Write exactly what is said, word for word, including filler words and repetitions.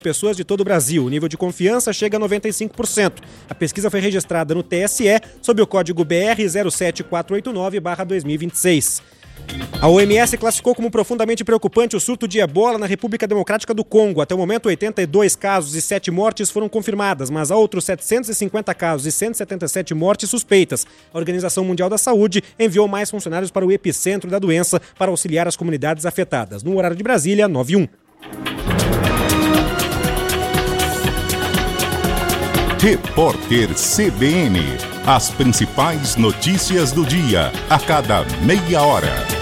pessoas de todo o Brasil. O nível de confiança chega a noventa e cinco por cento. A pesquisa foi registrada no T S E sob o código B R zero sete quatro oito nove barra dois mil e vinte e seis. A O M S classificou como profundamente preocupante o surto de ebola na República Democrática do Congo. Até o momento, oitenta e dois casos e sete mortes foram confirmadas, mas há outros setecentos e cinquenta casos e cento e setenta e sete mortes suspeitas. A Organização Mundial da Saúde enviou mais funcionários para o epicentro da doença para auxiliar as comunidades afetadas. No horário de Brasília, nove e um. Repórter C B N. As principais notícias do dia, a cada meia hora.